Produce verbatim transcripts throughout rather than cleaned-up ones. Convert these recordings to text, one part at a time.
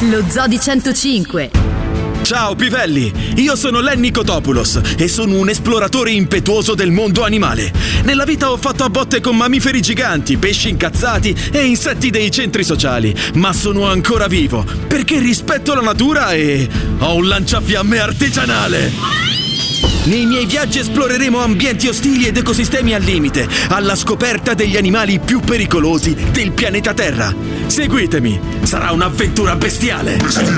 Lo Zoo di centocinque. Ciao pivelli, io sono Lenny Kotopoulos e sono un esploratore impetuoso del mondo animale. Nella vita ho fatto a botte con mammiferi giganti, pesci incazzati e insetti dei centri sociali, ma sono ancora vivo perché rispetto la natura e ho un lanciafiamme artigianale. Nei miei viaggi esploreremo ambienti ostili ed ecosistemi al limite, alla scoperta degli animali più pericolosi del pianeta Terra. Seguitemi, sarà un'avventura bestiale.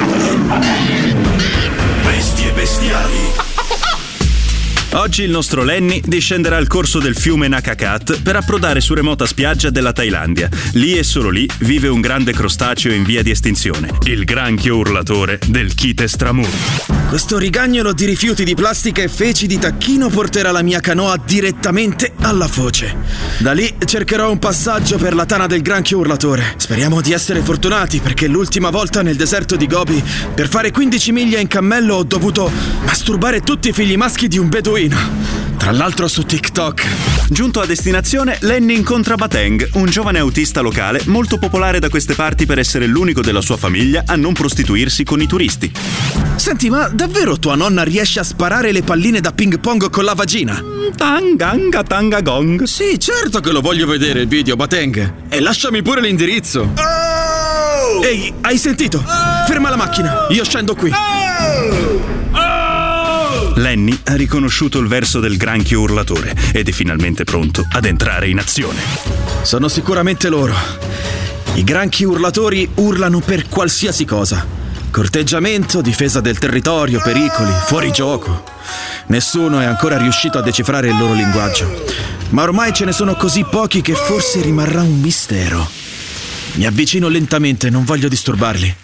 Bestie bestiali. Oggi il nostro Lenny discenderà il corso del fiume Nakakat per approdare su remota spiaggia della Thailandia. Lì e solo lì vive un grande crostaceo in via di estinzione, il granchio urlatore del Chitestramur. Questo rigagnolo di rifiuti di plastica e feci di tacchino porterà la mia canoa direttamente alla foce. Da lì cercherò un passaggio per la tana del granchio urlatore. Speriamo di essere fortunati, perché l'ultima volta nel deserto di Gobi, per fare quindici miglia in cammello, ho dovuto masturbare tutti i figli maschi di un beduino. Tra l'altro su TikTok. Giunto a destinazione, Lenny incontra Bateng, un giovane autista locale molto popolare da queste parti per essere l'unico della sua famiglia a non prostituirsi con i turisti. Senti, ma davvero tua nonna riesce a sparare le palline da ping pong con la vagina? Tanganga tanga gong. Sì, certo che lo voglio vedere il video, Bateng. E lasciami pure l'indirizzo. Oh! Ehi, hai sentito? Oh! Ferma la macchina, io scendo qui. Oh! Lenny ha riconosciuto il verso del granchio urlatore ed è finalmente pronto ad entrare in azione. Sono sicuramente loro. I granchi urlatori urlano per qualsiasi cosa. Corteggiamento, difesa del territorio, pericoli, fuorigioco. Nessuno è ancora riuscito a decifrare il loro linguaggio. Ma ormai ce ne sono così pochi che forse rimarrà un mistero. Mi avvicino lentamente, non voglio disturbarli.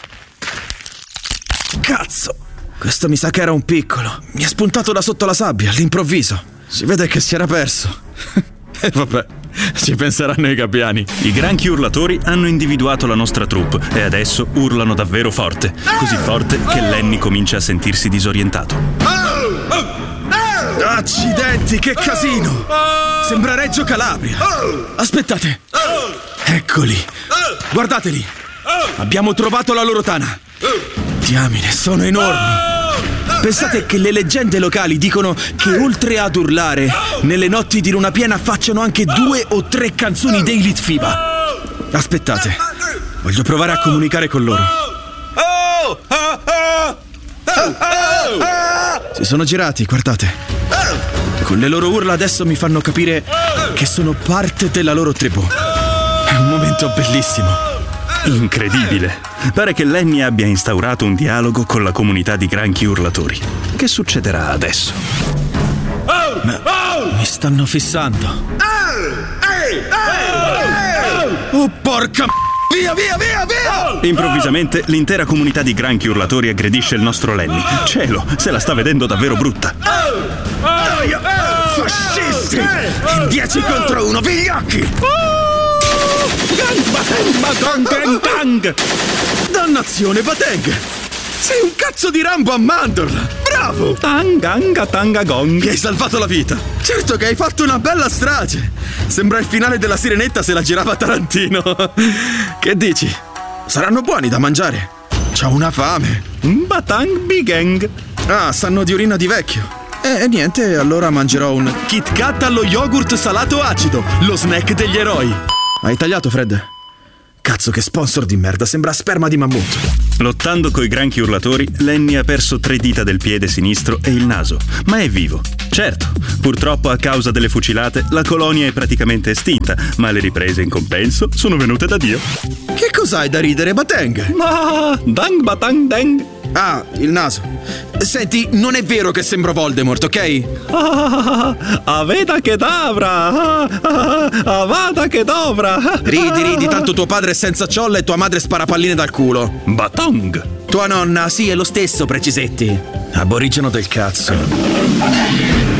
Cazzo! Questo mi sa che era un piccolo. Mi è spuntato da sotto la sabbia, all'improvviso. Si vede che si era perso. E vabbè, ci penseranno i gabbiani. I granchi urlatori hanno individuato la nostra troupe e adesso urlano davvero forte. Così forte che Lenny comincia a sentirsi disorientato. Accidenti, che casino! Sembra Reggio Calabria. Aspettate. Eccoli. Guardateli. Abbiamo trovato la loro tana. Diamine, sono enormi. Pensate che le leggende locali dicono che oltre ad urlare, nelle notti di luna piena facciano anche due o tre canzoni dei Litfiba. Aspettate, voglio provare a comunicare con loro. Si sono girati, guardate. Con le loro urla adesso mi fanno capire che sono parte della loro tribù. È un momento bellissimo. Incredibile! Pare che Lenny abbia instaurato un dialogo con la comunità di granchi urlatori. Che succederà adesso? Ma mi stanno fissando. Oh, porca m***a! Via, via, via, via! Improvvisamente l'intera comunità di granchi urlatori aggredisce il nostro Lenny. Cielo, se la sta vedendo davvero brutta. Fascisti! In dieci contro uno, vigliacchi! Gang, gang, gang. Dannazione, Bateng! Sei un cazzo di Rambo a mandorla! Bravo! Tanganga tanga gong. Mi hai salvato la vita! Certo che hai fatto una bella strage! Sembra il finale della Sirenetta se la girava Tarantino! Che dici? Saranno buoni da mangiare? C'ho una fame! Batang bigang. Ah, sanno di urina di vecchio! E eh, niente, allora mangerò un Kit Kat allo yogurt salato acido, lo snack degli eroi! Hai tagliato, Fred? Cazzo, che sponsor di merda, sembra sperma di mammut. Lottando coi granchi urlatori, Lenny ha perso tre dita del piede sinistro e il naso, ma è vivo. Certo, purtroppo a causa delle fucilate la colonia è praticamente estinta, ma le riprese in compenso sono venute da Dio. Che cos'hai da ridere, Bateng? Ah, dang batang dang. Ah, il naso. Senti, non è vero che sembro Voldemort, ok? Ah, Avada Kedavra! Ah, ah, Avada Kedavra! Ridi, ridi, tanto tuo padre è senza ciolla e tua madre spara palline dal culo. Batong! Tua nonna, sì, è lo stesso, precisetti. Aborigeno del cazzo.